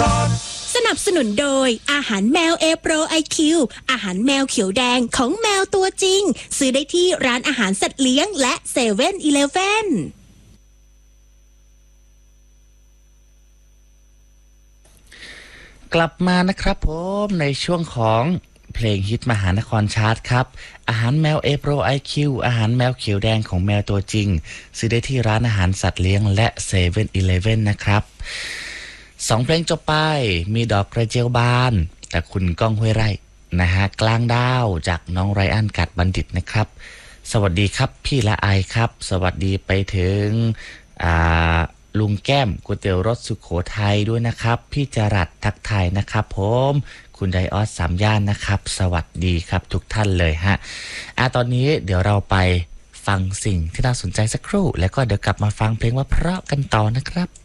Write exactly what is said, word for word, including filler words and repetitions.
สนับสนุนโดยอาหารแมวเอโปรไอคิวอาหารแมวเขียวแดงของแมวตัวจริงซื้อได้ที่ร้านอาหารสัตว์เลี้ยงและเซเว่นอีเลฟเว่นกลับมานะครับผมในช่วงของเพลงฮิตมหานครชาร์ตครับอาหารแมวเอโปรไอคิวอาหารแมวเขียวแดงของแมวตัวจริงซื้อได้ที่ร้านอาหารสัตว์เลี้ยงและเซเว่นอีเลฟเว่นนะครับสองเพลงจบไปมีดอกกระเจียวบานแต่คุณก้องห้วยไร่นะฮะกลางดาวจากน้องไรอันกัดบัณฑิตนะครับสวัสดีครับพี่ละไอครับสวัสดีไปถึงอ่าลุงแก้มก๋วยเตี๋ยวรสสุโขทัยด้วยนะครับพี่จรัสทักทายนะครับผมคุณไดออสสามย่านนะครับสวัสดีครับทุกท่านเลยฮะอ่ะตอนนี้เดี๋ยวเราไปฟังสิ่งที่น่าสนใจสักครู่แล้วก็เดี๋ยวกลับมาฟังเพลงว่าเพราะกันต่อนะครับ